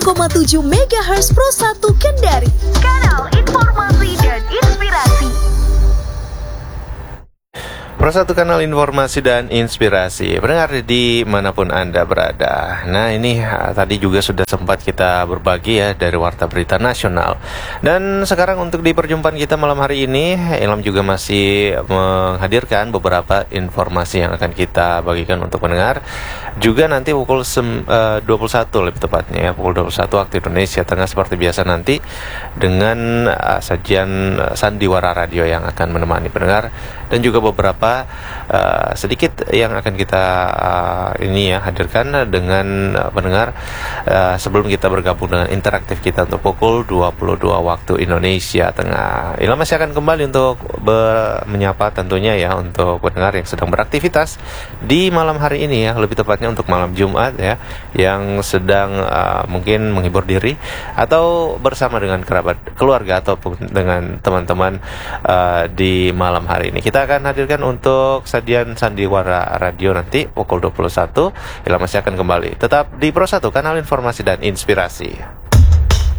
96,7 MHz Pro 1 Kendari. Kanal Informasi dan Inspirasi. Pro 1 kanal informasi dan inspirasi. Pendengar di manapun Anda berada. Nah, ini tadi juga sudah sempat kita berbagi ya dari Warta Berita Nasional. Dan sekarang untuk di perjumpaan kita malam hari ini, Ilham juga masih menghadirkan beberapa informasi yang akan kita bagikan untuk pendengar. Juga nanti pukul 21 lebih tepatnya ya, pukul 21 waktu Indonesia Tengah seperti biasa nanti dengan sajian Sandiwara Radio yang akan menemani pendengar, dan juga beberapa sedikit yang akan kita hadirkan dengan pendengar sebelum kita bergabung dengan interaktif kita untuk pukul 22 waktu Indonesia Tengah. Ilham masih akan kembali untuk menyapa tentunya ya untuk pendengar yang sedang beraktivitas di malam hari ini ya, lebih tepatnya untuk malam Jumat ya, yang sedang mungkin menghibur diri atau bersama dengan kerabat keluarga ataupun dengan teman-teman di malam hari ini. Kita akan hadirkan untuk sajian Sandiwara Radio nanti pukul 21. Ilham masih akan kembali. Tetap di Pro 1 kanal informasi dan inspirasi.